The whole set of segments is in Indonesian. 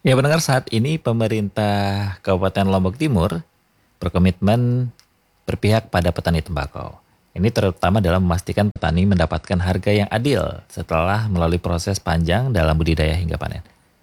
Ya pendengar, saat ini pemerintah Kabupaten Lombok Timur berkomitmen berpihak pada petani tembakau. Ini terutama dalam memastikan petani mendapatkan harga yang adil setelah melalui proses panjang dalam budidaya hingga panen.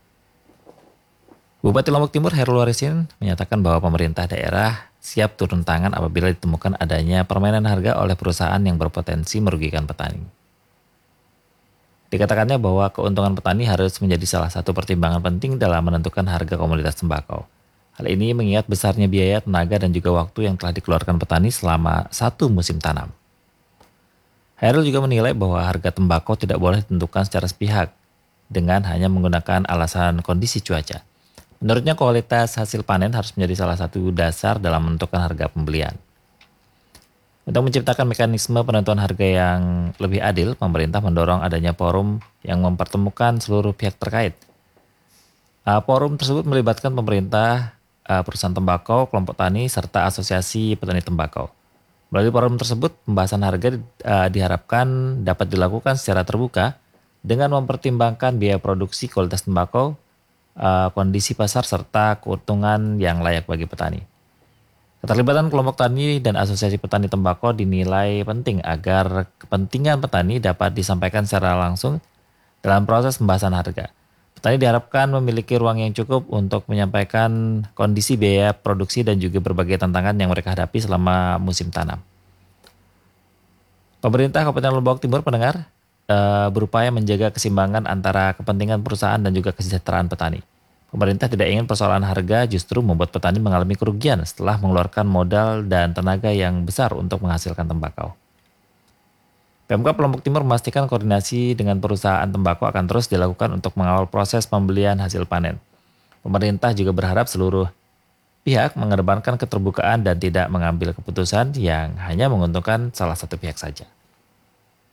Bupati Lombok Timur Hairul Warisin menyatakan bahwa pemerintah daerah siap turun tangan apabila ditemukan adanya permainan harga oleh perusahaan yang berpotensi merugikan petani. Dikatakannya bahwa keuntungan petani harus menjadi salah satu pertimbangan penting dalam menentukan harga komoditas tembakau. Hal ini mengingat besarnya biaya, tenaga, dan juga waktu yang telah dikeluarkan petani selama satu musim tanam. Hairul juga menilai bahwa harga tembakau tidak boleh ditentukan secara sepihak dengan hanya menggunakan alasan kondisi cuaca. Menurutnya kualitas hasil panen harus menjadi salah satu dasar dalam menentukan harga pembelian. Untuk menciptakan mekanisme penentuan harga yang lebih adil, pemerintah mendorong adanya forum yang mempertemukan seluruh pihak terkait. Forum tersebut melibatkan pemerintah, perusahaan tembakau, kelompok tani, serta asosiasi petani tembakau. Melalui forum tersebut, pembahasan harga diharapkan dapat dilakukan secara terbuka dengan mempertimbangkan biaya produksi, kualitas tembakau, kondisi pasar, serta keuntungan yang layak bagi petani. Keterlibatan kelompok tani dan asosiasi petani tembakau dinilai penting agar kepentingan petani dapat disampaikan secara langsung dalam proses pembahasan harga. Petani diharapkan memiliki ruang yang cukup untuk menyampaikan kondisi biaya produksi dan juga berbagai tantangan yang mereka hadapi selama musim tanam. Pemerintah Kabupaten Lombok Timur pendengar berupaya menjaga keseimbangan antara kepentingan perusahaan dan juga kesejahteraan petani. Pemerintah tidak ingin persoalan harga justru membuat petani mengalami kerugian setelah mengeluarkan modal dan tenaga yang besar untuk menghasilkan tembakau. Pemkab Lombok Timur memastikan koordinasi dengan perusahaan tembakau akan terus dilakukan untuk mengawal proses pembelian hasil panen. Pemerintah juga berharap seluruh pihak mengedepankan keterbukaan dan tidak mengambil keputusan yang hanya menguntungkan salah satu pihak saja.